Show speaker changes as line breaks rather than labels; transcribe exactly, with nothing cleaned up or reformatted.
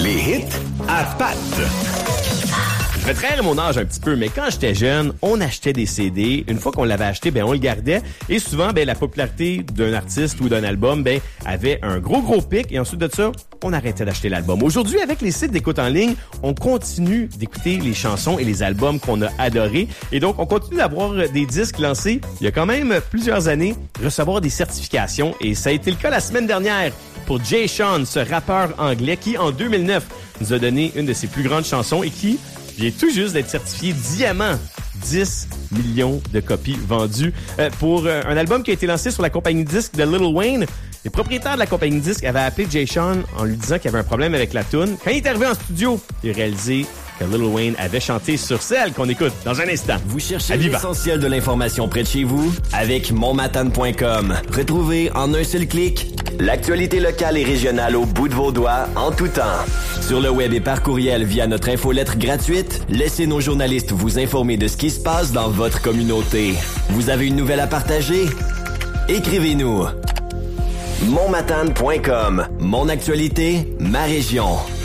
Les hits à Pat.
Je vais trahir mon âge un petit peu, mais quand j'étais jeune, on achetait des C D. Une fois qu'on l'avait acheté, ben on le gardait. Et souvent, ben la popularité d'un artiste ou d'un album, ben avait un gros gros pic. Et ensuite de ça, on arrêtait d'acheter l'album. Aujourd'hui, avec les sites d'écoute en ligne, on continue d'écouter les chansons et les albums qu'on a adorés. Et donc, on continue d'avoir des disques lancés il y a quand même plusieurs années, recevoir des certifications. Et ça a été le cas la semaine dernière pour Jay Sean, ce rappeur anglais qui, en deux mille neuf, nous a donné une de ses plus grandes chansons et qui vient tout juste d'être certifié diamant. dix millions de copies vendues euh, pour euh, un album qui a été lancé sur la compagnie disque de Lil Wayne. Les propriétaires de la compagnie disque avaient appelé Jay Sean en lui disant qu'il y avait un problème avec la toune. Quand il est arrivé en studio, il a réalisé que Lil Wayne avait chanté sur celle qu'on écoute dans un instant.
Vous cherchez l'essentiel de l'information près de chez vous? Avec mon matane point com. Retrouvez en un seul clic l'actualité locale et régionale au bout de vos doigts en tout temps. Sur le web et par courriel via notre infolettre gratuite, laissez nos journalistes vous informer de ce qui se passe dans votre communauté. Vous avez une nouvelle à partager? Écrivez-nous. mon matane point com. Mon actualité, ma région.